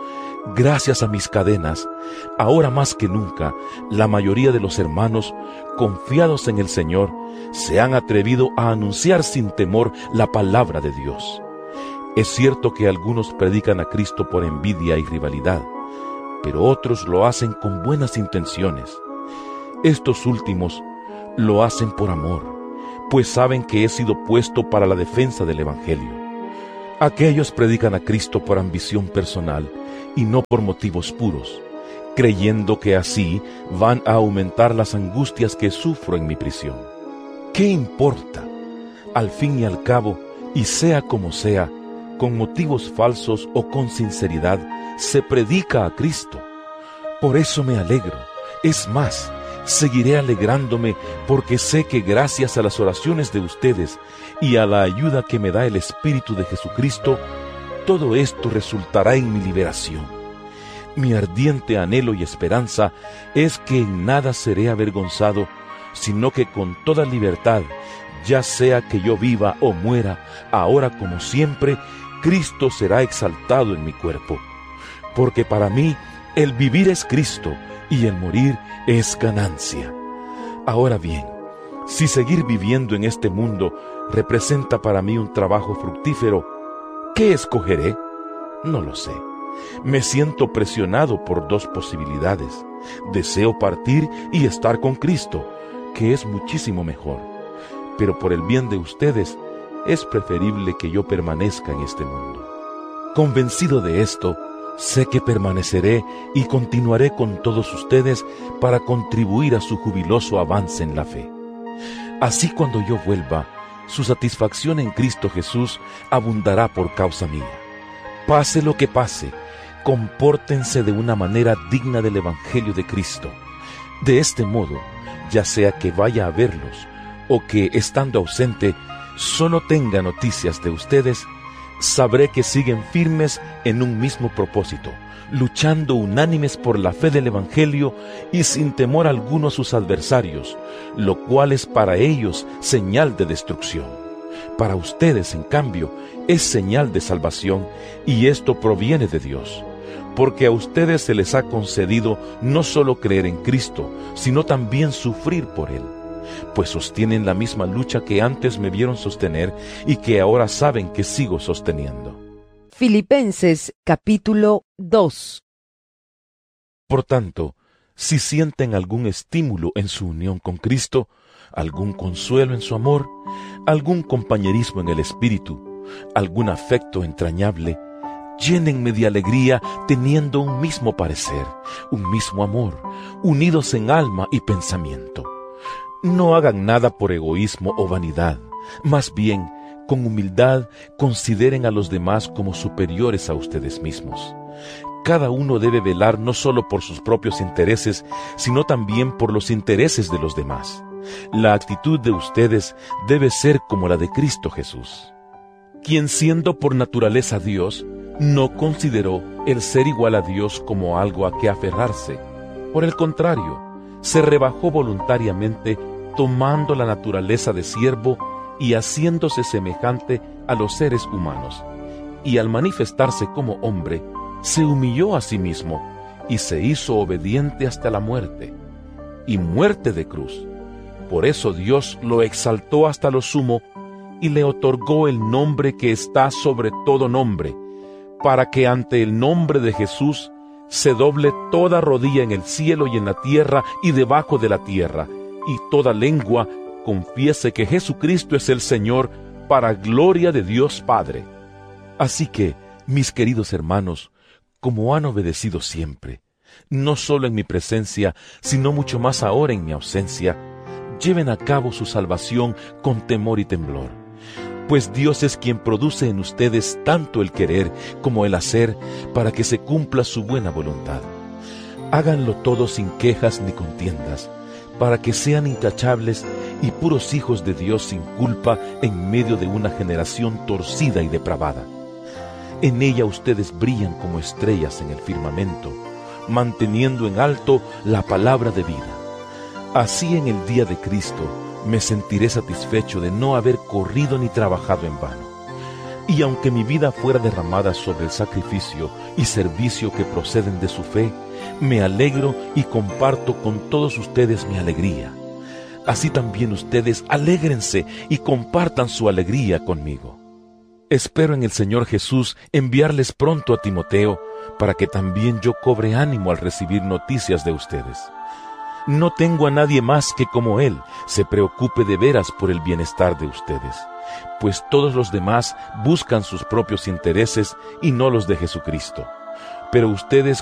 Gracias a mis cadenas, ahora más que nunca, la mayoría de los hermanos, confiados en el Señor, se han atrevido a anunciar sin temor la palabra de Dios. Es cierto que algunos predican a Cristo por envidia y rivalidad, pero otros lo hacen con buenas intenciones. Estos últimos lo hacen por amor, pues saben que he sido puesto para la defensa del Evangelio. Aquellos predican a Cristo por ambición personal y no por motivos puros, creyendo que así van a aumentar las angustias que sufro en mi prisión. ¿Qué importa? Al fin y al cabo, y sea como sea, con motivos falsos o con sinceridad, se predica a Cristo. Por eso me alegro. Es más, seguiré alegrándome porque sé que gracias a las oraciones de ustedes y a la ayuda que me da el Espíritu de Jesucristo, todo esto resultará en mi liberación. Mi ardiente anhelo y esperanza es que en nada seré avergonzado, sino que con toda libertad, ya sea que yo viva o muera, ahora como siempre, Cristo será exaltado en mi cuerpo. Porque para mí el vivir es Cristo y el morir es ganancia. Ahora bien, si seguir viviendo en este mundo representa para mí un trabajo fructífero, ¿qué escogeré? No lo sé. Me siento presionado por dos posibilidades. Deseo partir y estar con Cristo, que es muchísimo mejor. Pero por el bien de ustedes, es preferible que yo permanezca en este mundo. Convencido de esto, sé que permaneceré y continuaré con todos ustedes para contribuir a su jubiloso avance en la fe. Así cuando yo vuelva, su satisfacción en Cristo Jesús abundará por causa mía. Pase lo que pase, compórtense de una manera digna del Evangelio de Cristo. De este modo, ya sea que vaya a verlos o que, estando ausente, solo tenga noticias de ustedes, sabré que siguen firmes en un mismo propósito, luchando unánimes por la fe del Evangelio y sin temor alguno a sus adversarios, lo cual es para ellos señal de destrucción. Para ustedes, en cambio, es señal de salvación, y esto proviene de Dios, porque a ustedes se les ha concedido no solo creer en Cristo, sino también sufrir por Él, pues sostienen la misma lucha que antes me vieron sostener y que ahora saben que sigo sosteniendo.
Filipenses capítulo 2.
Por tanto, si sienten algún estímulo en su unión con Cristo, algún consuelo en su amor, algún compañerismo en el Espíritu, algún afecto entrañable, llénenme de alegría teniendo un mismo parecer, un mismo amor, unidos en alma y pensamiento. No hagan nada por egoísmo o vanidad, más bien, con humildad, consideren a los demás como superiores a ustedes mismos. Cada uno debe velar no solo por sus propios intereses, sino también por los intereses de los demás. La actitud de ustedes debe ser como la de Cristo Jesús, quien siendo por naturaleza Dios, no consideró el ser igual a Dios como algo a que aferrarse. Por el contrario, se rebajó voluntariamente, tomando la naturaleza de siervo y haciéndose semejante a los seres humanos. Y al manifestarse como hombre, se humilló a sí mismo y se hizo obediente hasta la muerte, y muerte de cruz. Por eso Dios lo exaltó hasta lo sumo y le otorgó el nombre que está sobre todo nombre, para que ante el nombre de Jesús se doble toda rodilla en el cielo y en la tierra y debajo de la tierra, y toda lengua confiese que Jesucristo es el Señor, para gloria de Dios Padre. Así que, mis queridos hermanos, como han obedecido siempre, no solo en mi presencia, sino mucho más ahora en mi ausencia, lleven a cabo su salvación con temor y temblor, pues Dios es quien produce en ustedes tanto el querer como el hacer para que se cumpla su buena voluntad. Háganlo todo sin quejas ni contiendas, para que sean intachables y puros hijos de Dios sin culpa en medio de una generación torcida y depravada. En ella ustedes brillan como estrellas en el firmamento, manteniendo en alto la palabra de vida. Así en el día de Cristo me sentiré satisfecho de no haber corrido ni trabajado en vano. Y aunque mi vida fuera derramada sobre el sacrificio y servicio que proceden de su fe, me alegro y comparto con todos ustedes mi alegría. Así también ustedes alégrense y compartan su alegría conmigo. Espero en el Señor Jesús enviarles pronto a Timoteo, para que también yo cobre ánimo al recibir noticias de ustedes. No tengo a nadie más que como él se preocupe de veras por el bienestar de ustedes, pues todos los demás buscan sus propios intereses y no los de Jesucristo. Pero ustedes